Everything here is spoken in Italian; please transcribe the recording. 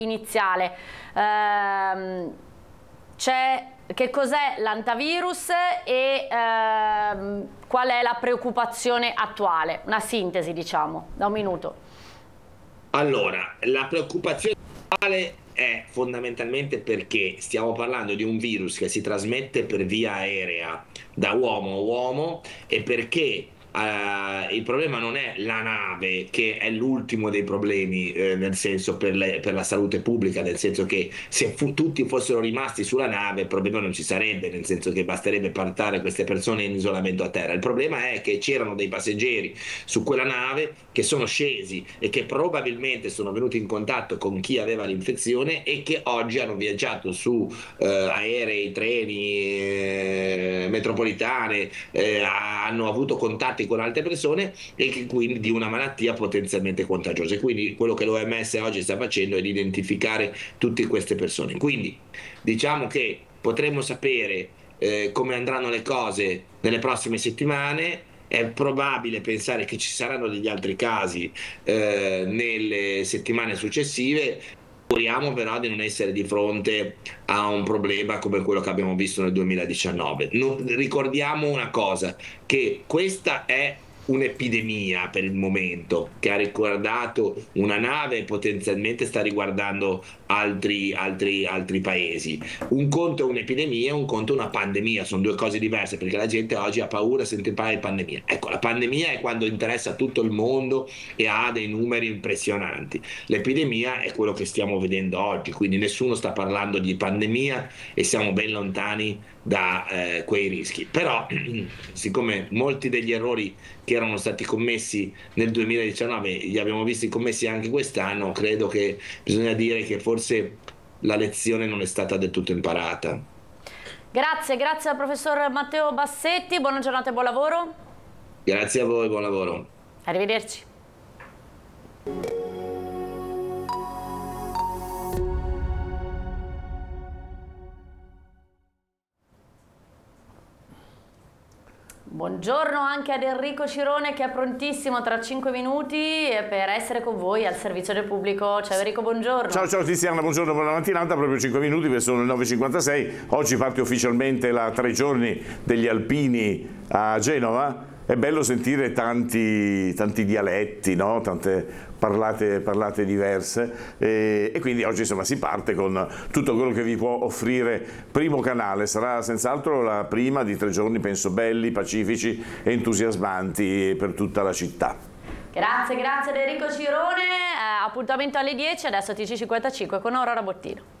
iniziale. Che cos'è l'antivirus e qual è la preoccupazione attuale? Una sintesi, diciamo, da un minuto. Allora, la preoccupazione attuale è fondamentalmente perché stiamo parlando di un virus che si trasmette per via aerea da uomo a uomo e perché il problema non è la nave, che è l'ultimo dei problemi, nel senso per la salute pubblica, nel senso che se tutti fossero rimasti sulla nave il problema non ci sarebbe, nel senso che basterebbe portare queste persone in isolamento a terra. Il problema è che c'erano dei passeggeri su quella nave che sono scesi e che probabilmente sono venuti in contatto con chi aveva l'infezione e che oggi hanno viaggiato su aerei, treni, metropolitane, hanno avuto contatti con altre persone e che quindi di una malattia potenzialmente contagiosa. E quindi quello che l'OMS oggi sta facendo è di identificare tutte queste persone. Quindi diciamo che potremo sapere come andranno le cose nelle prossime settimane. È probabile pensare che ci saranno degli altri casi nelle settimane successive. Speriamo però di non essere di fronte a un problema come quello che abbiamo visto nel 2019. Ricordiamo una cosa, che questa è un'epidemia per il momento, che ha riguardato una nave e potenzialmente sta riguardando altri paesi. Un conto è un'epidemia, un conto è una pandemia, sono due cose diverse, perché la gente oggi ha paura, sente parlare di pandemia. Ecco, la pandemia è quando interessa tutto il mondo e ha dei numeri impressionanti. L'epidemia è quello che stiamo vedendo oggi, quindi nessuno sta parlando di pandemia e siamo ben lontani da quei rischi. Però, siccome molti degli errori che erano stati commessi nel 2019 li abbiamo visti commessi anche quest'anno, credo che bisogna dire che forse la lezione non è stata del tutto imparata. Grazie al professor Matteo Bassetti, buona giornata e buon lavoro. Grazie a voi, buon lavoro. Arrivederci. Buongiorno anche ad Enrico Cirone che è prontissimo tra 5 minuti per essere con voi al servizio del pubblico. Ciao Enrico, buongiorno. Ciao Tiziana, buongiorno, buona mattinata, proprio 5 minuti perché sono le 9.56. Oggi parte ufficialmente la 3 giorni degli alpini a Genova. È bello sentire tanti dialetti, no? Tante parlate diverse e quindi oggi insomma si parte con tutto quello che vi può offrire Primo Canale. Sarà senz'altro la prima di 3 giorni, penso, belli, pacifici e entusiasmanti per tutta la città. Grazie ad Enrico Cirone, appuntamento alle 10, adesso TG55 con Aurora Bottino.